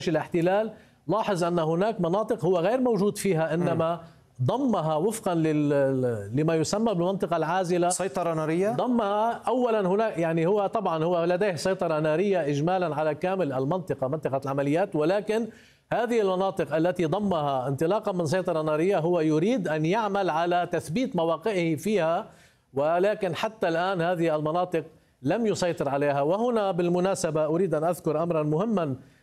الاحتلال. لاحظ أن هناك مناطق هو غير موجود فيها، إنما ضمها وفقا لما يسمى بالمنطقة العازلة. سيطرة نارية ضمها أولا هناك، يعني هو طبعا هو لديه سيطرة نارية إجمالا على كامل المنطقة، منطقة العمليات، ولكن هذه المناطق التي ضمها انطلاقا من سيطرة نارية هو يريد أن يعمل على تثبيت مواقعه فيها، ولكن حتى الآن هذه المناطق لم يسيطر عليها. وهنا بالمناسبة أريد أن أذكر أمرا مهما